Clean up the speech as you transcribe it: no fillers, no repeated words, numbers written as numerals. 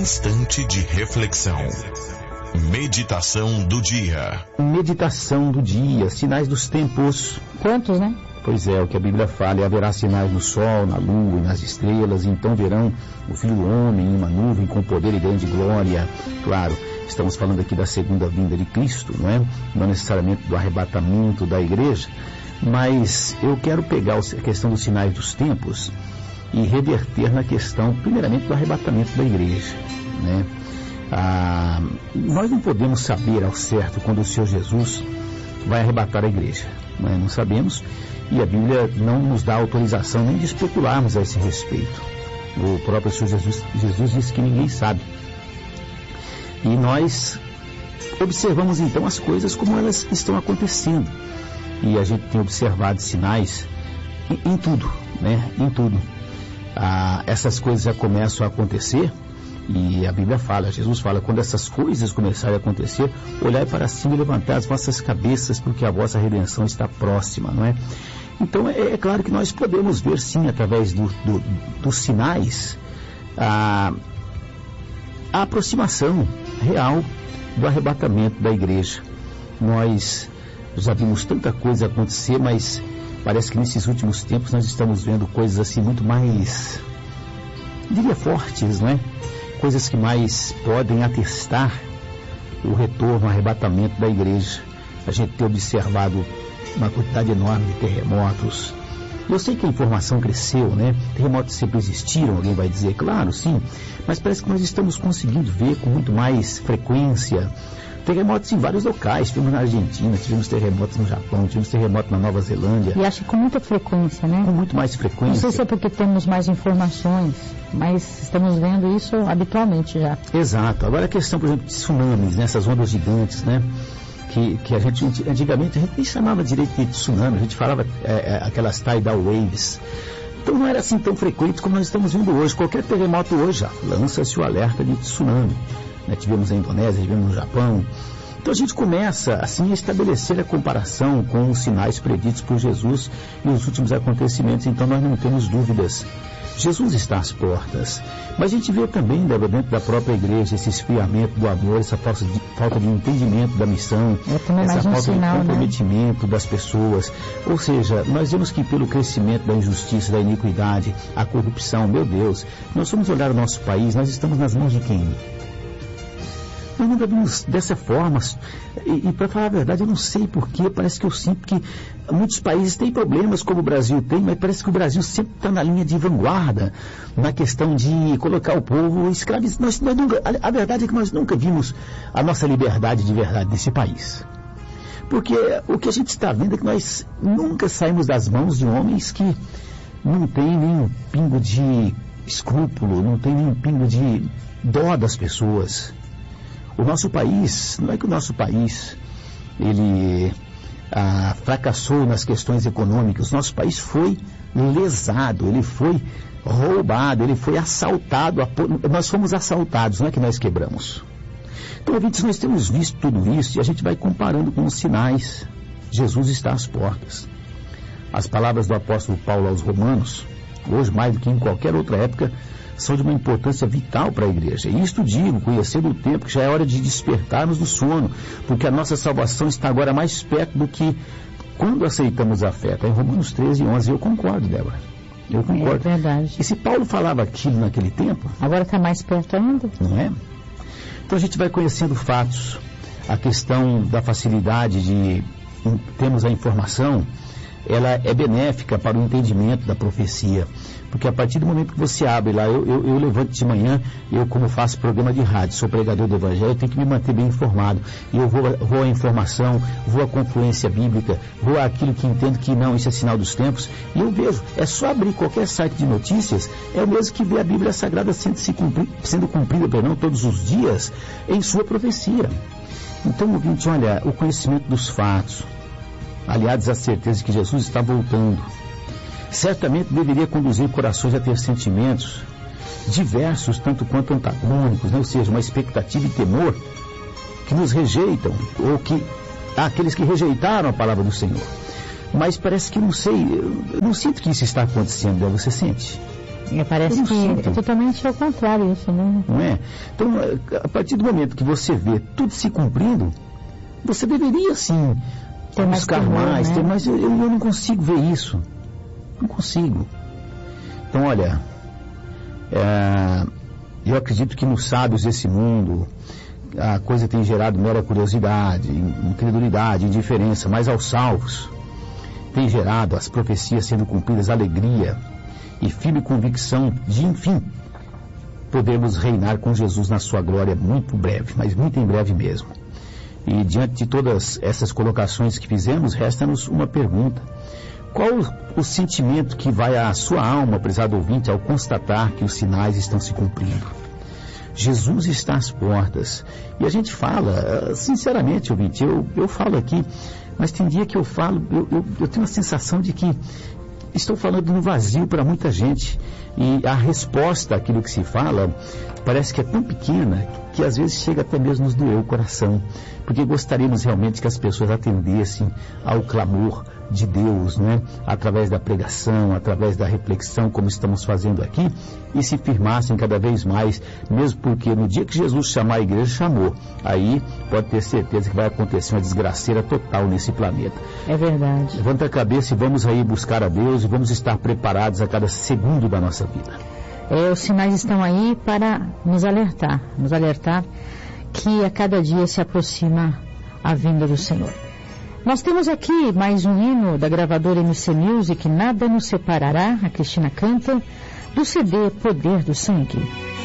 instante de reflexão. Meditação do dia. Meditação do dia, sinais dos tempos. Quantos, né? Pois é, o que a Bíblia fala, e haverá sinais no sol, na lua e nas estrelas, e então verão o Filho do Homem em uma nuvem com poder e grande glória. Claro, estamos falando aqui da segunda vinda de Cristo, não é? Não necessariamente do arrebatamento da igreja, mas eu quero pegar a questão dos sinais dos tempos e reverter na questão, primeiramente, do arrebatamento da igreja, né? Nós não podemos saber ao certo quando o Senhor Jesus vai arrebatar a igreja, né? Não sabemos, e a Bíblia não nos dá autorização nem de especularmos a esse respeito. O próprio Senhor Jesus disse que ninguém sabe. E nós observamos então as coisas como elas estão acontecendo. E a gente tem observado sinais em tudo, né? Em tudo. Essas coisas já começam a acontecer, e a Bíblia fala, Jesus fala, quando essas coisas começarem a acontecer, olhai para cima e levantai as vossas cabeças, porque a vossa redenção está próxima, não é? Então é claro que nós podemos ver sim, através dos sinais, a aproximação real do arrebatamento da igreja. Nós já vimos tanta coisa acontecer, mas parece que nesses últimos tempos nós estamos vendo coisas assim muito mais, diria, fortes, não é? Coisas que mais podem atestar o retorno, o arrebatamento da igreja. A gente tem observado uma quantidade enorme de terremotos. Eu sei que a informação cresceu, né? Terremotos sempre existiram, alguém vai dizer, claro, sim, mas parece que nós estamos conseguindo ver com muito mais frequência terremotos em vários locais. Tivemos na Argentina, tivemos terremotos no Japão, tivemos terremotos na Nova Zelândia. E acho que com muita frequência, né? Com muito mais frequência. Não sei se é porque temos mais informações, mas estamos vendo isso habitualmente já. Exato. Agora a questão, por exemplo, de tsunamis, né? Essas ondas gigantes, né? Que a gente, antigamente, a gente nem chamava direito de tsunami, a gente falava aquelas tidal waves. Então não era assim tão frequente como nós estamos vendo hoje. Qualquer terremoto hoje já lança-se o alerta de tsunami. Tivemos na Indonésia, tivemos no Japão. Então a gente começa assim a estabelecer a comparação com os sinais preditos por Jesus e os últimos acontecimentos. Então nós não temos dúvidas. Jesus está às portas. Mas a gente vê também, dentro da própria igreja, esse esfriamento do amor, essa falta de entendimento da missão, essa falta de comprometimento das pessoas. Ou seja, nós vemos que pelo crescimento da injustiça, da iniquidade, a corrupção, meu Deus, nós vamos olhar o nosso país, nós estamos nas mãos de quem? Nós nunca vimos dessa forma, e para falar a verdade, eu não sei porquê, parece que eu sinto que muitos países têm problemas como o Brasil tem, mas parece que o Brasil sempre está na linha de vanguarda, na questão de colocar o povo escravizado. A verdade é que nós nunca vimos a nossa liberdade de verdade nesse país. Porque o que a gente está vendo é que nós nunca saímos das mãos de homens que não têm nenhum pingo de escrúpulo, não tem nenhum pingo de dó das pessoas. O nosso país, não é que o nosso país, ele fracassou nas questões econômicas. O nosso país foi lesado, ele foi roubado, ele foi assaltado. Nós fomos assaltados, não é que nós quebramos. Então, ouvintes, nós temos visto tudo isso e a gente vai comparando com os sinais. Jesus está às portas. As palavras do apóstolo Paulo aos Romanos, hoje mais do que em qualquer outra época, são de uma importância vital para a igreja. E isto digo, conhecendo o tempo, que já é hora de despertarmos do sono, porque a nossa salvação está agora mais perto do que quando aceitamos a fé. Está em Romanos 13:11. Eu concordo, Débora. Eu concordo. É verdade. E se Paulo falava aquilo naquele tempo... Agora está mais perto ainda. Não é? Então a gente vai conhecendo fatos, a questão da facilidade de termos a informação, ela é benéfica para o entendimento da profecia. Porque a partir do momento que você abre lá, eu levanto de manhã, eu como faço programa de rádio, sou pregador do Evangelho, eu tenho que me manter bem informado. E eu vou à informação, vou à confluência bíblica, vou àquilo que entendo que não, isso é sinal dos tempos. E eu vejo, é só abrir qualquer site de notícias, é o mesmo que ver a Bíblia Sagrada sendo cumprida todos os dias em sua profecia. Então, ouvinte, olha, o conhecimento dos fatos, aliados à certeza de que Jesus está voltando, certamente deveria conduzir corações a ter sentimentos diversos, tanto quanto antagônicos, né? Ou seja, uma expectativa e temor que nos rejeitam, ou que aqueles que rejeitaram a palavra do Senhor. Mas parece que, não sei, eu não sinto que isso está acontecendo, você sente? Parece que sinto. é totalmente ao contrário isso, né? Não é? Então, a partir do momento que você vê tudo se cumprindo, você deveria, sim, ter buscar mais, né? ter mais. Eu não consigo ver isso. Não consigo. Então, olha, eu acredito que nos sábios desse mundo, a coisa tem gerado mera curiosidade, incredulidade, indiferença, mas aos salvos tem gerado as profecias sendo cumpridas, alegria e firme convicção de, enfim, podemos reinar com Jesus na sua glória muito breve, mas muito em breve mesmo. E diante de todas essas colocações que fizemos, resta-nos uma pergunta. Qual o sentimento que vai à sua alma, prezado ouvinte, ao constatar que os sinais estão se cumprindo? Jesus está às portas. E a gente fala, sinceramente, ouvinte, eu falo aqui, mas tem dia que eu falo, eu tenho a sensação de que estou falando no vazio para muita gente. E a resposta àquilo que se fala parece que é tão pequena que às vezes chega até mesmo nos doer o coração. Porque gostaríamos realmente que as pessoas atendessem ao clamor de Deus, né? Através da pregação, através da reflexão, como estamos fazendo aqui, e se firmassem cada vez mais, mesmo porque no dia que Jesus chamar a igreja, chamou. Aí pode ter certeza que vai acontecer uma desgraceira total nesse planeta. É verdade. Levanta a cabeça e vamos aí buscar a Deus e vamos estar preparados a cada segundo da nossa vida. Os sinais estão aí para nos alertar que a cada dia se aproxima a vinda do Senhor. Nós temos aqui mais um hino da gravadora MC Music, Nada Nos Separará, a Cristina canta, do CD Poder do Sangue.